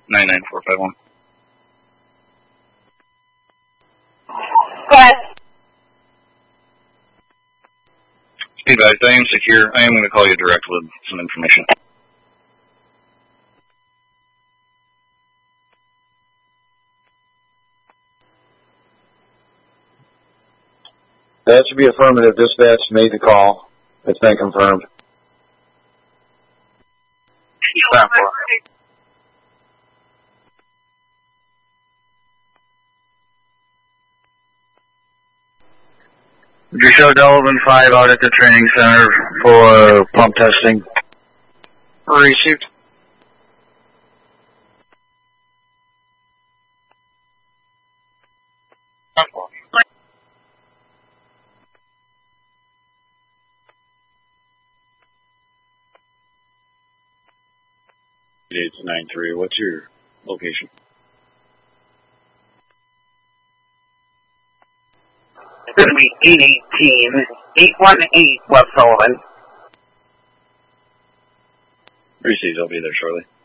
99451. Go ahead. Be advised, I am secure. I am going to call you direct with some information. That should be affirmative. Dispatch made the call. It's been confirmed. Would you show Delavan 5 out at the training center for pump testing? Received. It's 93. What's your location? It's going to be 818 West Sullivan. Received. I'll be there shortly.